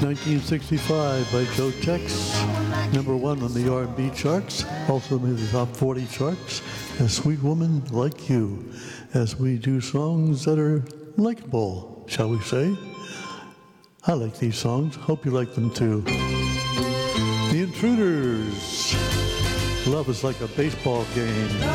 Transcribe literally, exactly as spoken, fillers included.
nineteen sixty-five by Joe Tex, number one on the R and B charts, also made the top forty charts. A Sweet Woman Like You, as we do songs that are likable, shall we say. I like these songs. Hope you like them too. The Intruders. Love is like a baseball game.